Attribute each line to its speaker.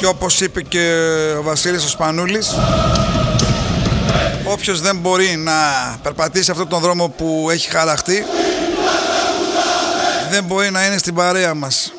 Speaker 1: Και όπως είπε και ο Βασίλης ο Σπανούλης, όποιος δεν μπορεί να περπατήσει αυτόν τον δρόμο που έχει χαραχτεί, δεν μπορεί να είναι στην παρέα μας.